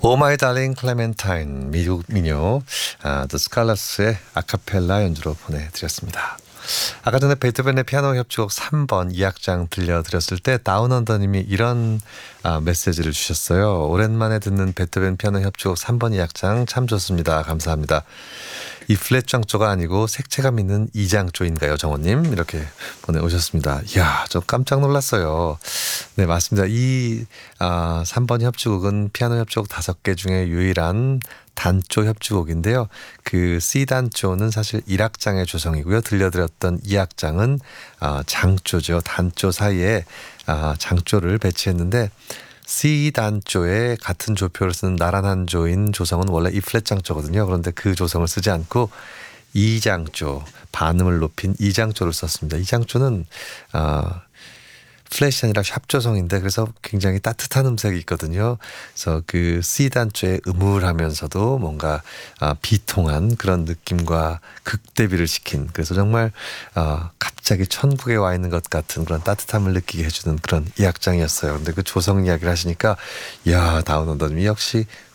오 마이 달링 클레멘타인 미국 민요 The Scarlets의 아카펠라 연주로 보내드렸습니다. 아까 전에 베토벤의 피아노 협주곡 3번 2악장 들려드렸을 때 다운언더님이 이런 메시지를 주셨어요. 오랜만에 듣는 베토벤 피아노 협주곡 3번 2악장 참 좋습니다. 감사합니다. 이 플랫 장조가 아니고 색채감 있는 2장조인가요, 정원님? 이렇게 보내오셨습니다. 이야, 저 깜짝 놀랐어요. 네, 맞습니다. 이 3번 협주곡은 피아노 협주곡 5개 중에 유일한 단조 협주곡인데요. 그 C단조는 사실 1악장의 조성이고요. 들려드렸던 2악장은 장조죠. 단조 사이에 장조를 배치했는데 C단조에 같은 조표를 쓰는 나란한 조인 조성은 원래 E 플랫 장조거든요. 그런데 그 조성을 쓰지 않고 2장조, 반음을 높인 2장조를 썼습니다. 2장조는 플랫이 아니라 샵 조성인데 그래서 굉장히 따뜻한 음색이 있거든요. 그래서 그 C단조의 음울하면서도 뭔가 비통한 그런 느낌과 극대비를 시킨, 그래서 정말 갑자기 천국에 와 있는 것 같은 그런 따뜻함을 느끼게 해주는 그런 2악장이었어요. 근데 그 조성 이야기를 하시니까 이야, 다운언더님이 역시